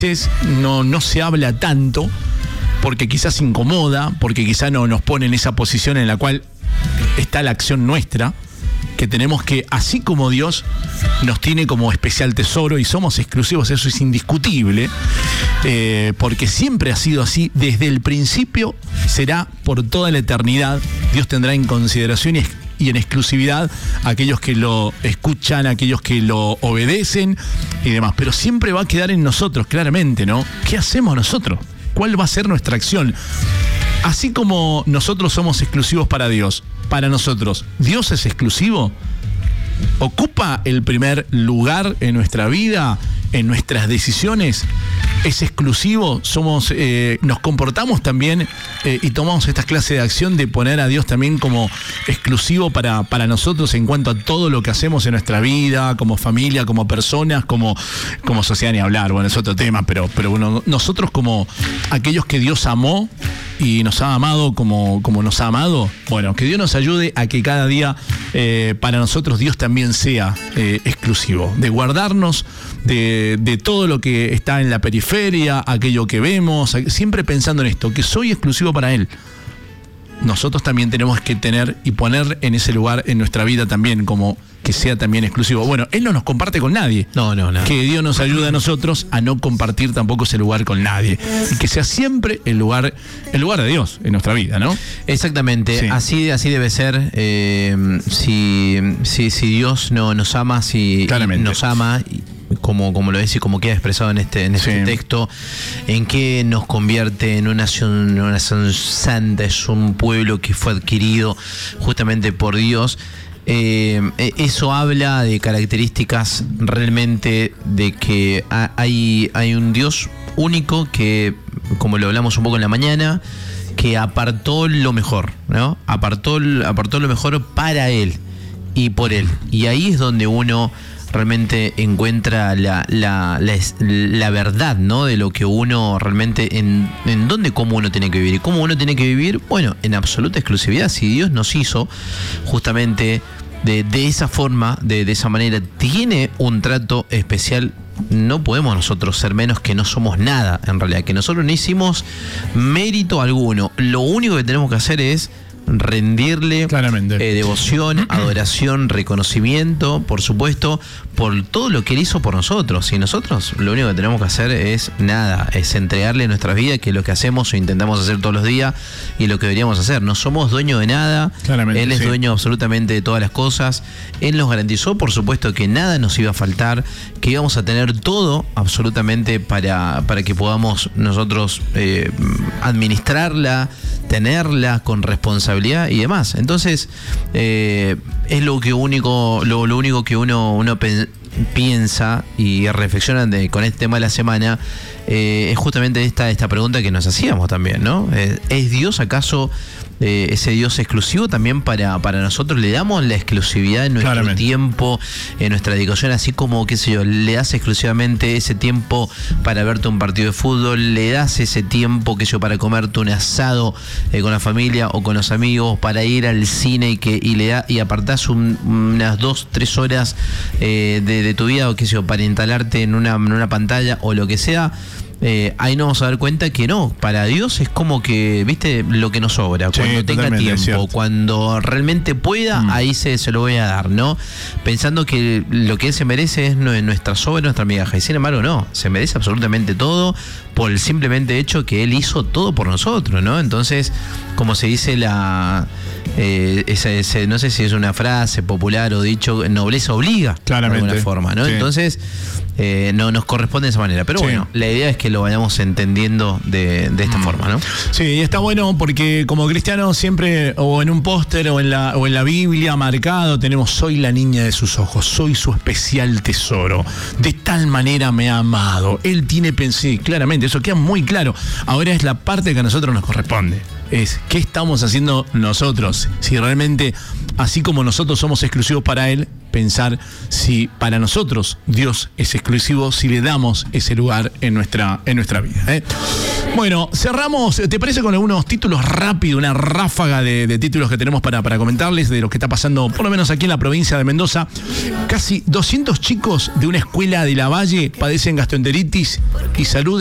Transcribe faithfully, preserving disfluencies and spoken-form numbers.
no, no se habla tanto, porque quizás incomoda, porque quizás no nos pone en esa posición en la cual está la acción nuestra, que tenemos que, así como Dios nos tiene como especial tesoro y somos exclusivos, eso es indiscutible, eh, porque siempre ha sido así, desde el principio será por toda la eternidad. Dios tendrá en consideración y, y en exclusividad a aquellos que lo escuchan, a aquellos que lo obedecen y demás, pero siempre va a quedar en nosotros, claramente, ¿no? ¿Qué hacemos nosotros? ¿Cuál va a ser nuestra acción? Así como nosotros somos exclusivos para Dios, para nosotros, ¿Dios es exclusivo? ¿Ocupa el primer lugar en nuestra vida, en nuestras decisiones? ¿Es exclusivo? Somos, eh, nos comportamos también eh, y tomamos esta clase de acción de poner a Dios también como exclusivo para, para nosotros en cuanto a todo lo que hacemos en nuestra vida, como familia, como personas, como, como sociedad, ni hablar. Bueno, es otro tema, pero, pero bueno, nosotros como aquellos que Dios amó y nos ha amado como, como nos ha amado, bueno, que Dios nos ayude a que cada día eh, para nosotros Dios también sea eh, exclusivo, de guardarnos de, de todo lo que está en la periferia, aquello que vemos, siempre pensando en esto, que soy exclusivo para Él. Nosotros también tenemos que tener y poner en ese lugar en nuestra vida también como que sea también exclusivo. Bueno, Él no nos comparte con nadie. No, no, no. Que Dios nos ayude a nosotros a no compartir tampoco ese lugar con nadie. Y que sea siempre el lugar, el lugar de Dios en nuestra vida, ¿no? Exactamente. Sí. Así, así debe ser. Eh, si, si, si Dios no nos ama, si nos ama, como, como lo es y como queda expresado en este, en este sí. texto, en que nos convierte en una nación, una nación santa, es un pueblo que fue adquirido justamente por Dios. Eh, eso habla de características realmente de que hay, hay un Dios único que, como lo hablamos un poco en la mañana, que apartó lo mejor, ¿no? Apartó, apartó lo mejor para Él y por Él. Y ahí es donde uno realmente encuentra la, la, la, la verdad, ¿no? De lo que uno realmente, en, en dónde, cómo uno tiene que vivir. ¿Y cómo uno tiene que vivir? Bueno, en absoluta exclusividad. Si Dios nos hizo justamente de, de esa forma, de, de esa manera, tiene un trato especial. No podemos nosotros ser menos, que no somos nada, en realidad, que nosotros no hicimos mérito alguno. Lo único que tenemos que hacer es rendirle eh, devoción, adoración, reconocimiento, por supuesto, por todo lo que Él hizo por nosotros. Y nosotros lo único que tenemos que hacer es nada, es entregarle nuestra vida, que es lo que hacemos o intentamos hacer todos los días y lo que deberíamos hacer. No somos dueños de nada, claramente, Él es sí. dueño absolutamente de todas las cosas. Él nos garantizó, por supuesto, que nada nos iba a faltar, que íbamos a tener todo absolutamente para, para que podamos nosotros eh, administrarla, tenerla con responsabilidad y demás. Entonces, eh, es lo que único, lo, lo único que uno, uno pe- piensa y reflexiona de, con este tema de la semana, eh, es justamente esta, esta pregunta que nos hacíamos también, ¿no? ¿Es Dios acaso eh, ese Dios exclusivo también para, para nosotros? ¿Le damos la exclusividad en nuestro Claramente. tiempo, en nuestra dedicación, así como, qué sé yo, le das exclusivamente ese tiempo para verte un partido de fútbol, le das ese tiempo, qué sé yo, para comerte un asado eh, con la familia o con los amigos, para ir al cine y que y le da, y apartás un, unas dos, tres horas eh, de, de tu vida, o qué sé yo, para instalarte en una, en una pantalla o lo que sea? Eh, ahí nos vamos a dar cuenta que no, para Dios es como que, viste, lo que nos sobra, sí, cuando tenga tiempo, cuando realmente pueda, mm. ahí se, se lo voy a dar, ¿no? Pensando que lo que Él se merece es nuestra sobra, nuestra migaja, y sin embargo no, se merece absolutamente todo por el simplemente hecho que Él hizo todo por nosotros, ¿no? Entonces, como se dice la... Eh, ese, ese, no sé si es una frase popular o dicho, nobleza obliga, claramente, de alguna forma, ¿no? Sí. Entonces, eh, no nos corresponde de esa manera. Pero sí. bueno, la idea es que lo vayamos entendiendo de, de esta mm. forma, ¿no? Sí, y está bueno porque como cristianos siempre, o en un póster o en la o en la Biblia marcado, tenemos: soy la niña de sus ojos, soy su especial tesoro, de tal manera me ha amado. Él tiene pensé, claramente, eso queda muy claro. Ahora es la parte que a nosotros nos corresponde. Es qué estamos haciendo nosotros, si realmente, así como nosotros somos exclusivos para Él, pensar si para nosotros Dios es exclusivo, si le damos ese lugar en nuestra, en nuestra vida, ¿eh? Bueno, cerramos, ¿te parece con algunos títulos rápidos, una ráfaga de, de títulos que tenemos para, para comentarles de lo que está pasando, por lo menos aquí en la provincia de Mendoza? Casi doscientos chicos de una escuela de Lavalle padecen gastroenteritis y salud